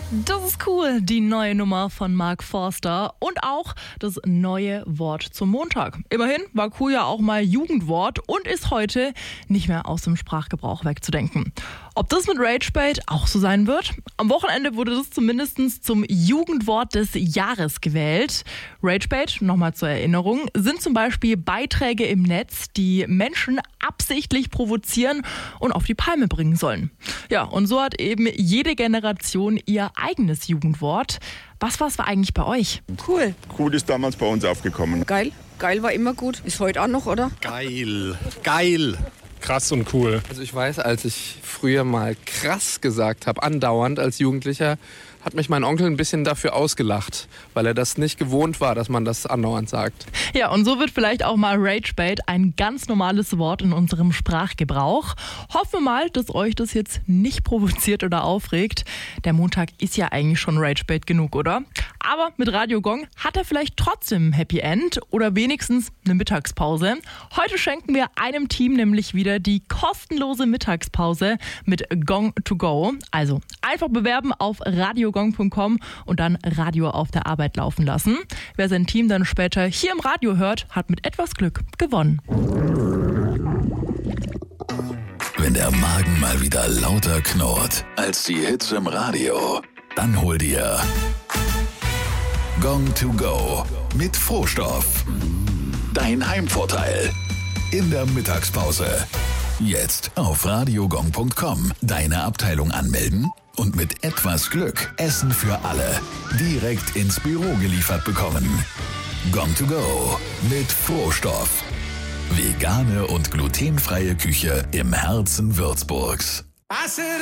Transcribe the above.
Das ist cool, die neue Nummer von Mark Forster und auch das neue Wort zum Montag. Immerhin war cool ja auch mal Jugendwort und ist heute nicht mehr aus dem Sprachgebrauch wegzudenken. Ob das mit Ragebait auch so sein wird? Am Wochenende wurde das zumindest zum Jugendwort des Jahres gewählt. Ragebait, nochmal zur Erinnerung, sind zum Beispiel Beiträge im Netz, die Menschen absichtlich provozieren und auf die Palme bringen sollen. Ja, und so hat eben jede Generation ihr eigenes Jugendwort. Was war es eigentlich bei euch? Cool. Cool ist damals bei uns aufgekommen. Geil. Geil war immer gut. Ist heute auch noch, oder? Geil. Geil. Krass und cool. Also ich weiß, als ich früher mal krass gesagt habe, andauernd als Jugendlicher, hat mich mein Onkel ein bisschen dafür ausgelacht, weil er das nicht gewohnt war, dass man das andauernd sagt. Ja, und so wird vielleicht auch mal Ragebait ein ganz normales Wort in unserem Sprachgebrauch. Hoffen wir mal, dass euch das jetzt nicht provoziert oder aufregt. Der Montag ist ja eigentlich schon Ragebait genug, oder? Aber mit Radio Gong hat er vielleicht trotzdem ein Happy End oder wenigstens eine Mittagspause. Heute schenken wir einem Team nämlich wieder die kostenlose Mittagspause mit Gong to Go. Also einfach bewerben auf radiogong.com und dann Radio auf der Arbeit laufen lassen. Wer sein Team dann später hier im Radio hört, hat mit etwas Glück gewonnen. Wenn der Magen mal wieder lauter knurrt als die Hits im Radio, dann hol dir Gong to Go mit Frohstoff. Dein Heimvorteil in der Mittagspause. Jetzt auf radiogong.com deine Abteilung anmelden und mit etwas Glück Essen für alle direkt ins Büro geliefert bekommen. Gong to Go mit Frohstoff. Vegane und glutenfreie Küche im Herzen Würzburgs.